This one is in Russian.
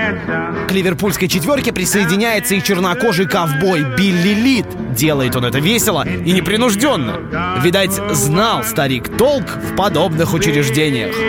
К ливерпульской четверке присоединяется и чернокожий ковбой Билли Лид. Делает он это весело и непринужденно. Видать, знал старик толк в подобных учреждениях.